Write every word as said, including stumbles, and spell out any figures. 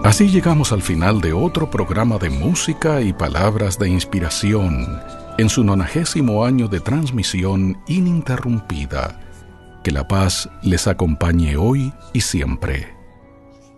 Así llegamos al final de otro programa de música y palabras de inspiración en su nonagésimo año de transmisión ininterrumpida. Que la paz les acompañe hoy y siempre.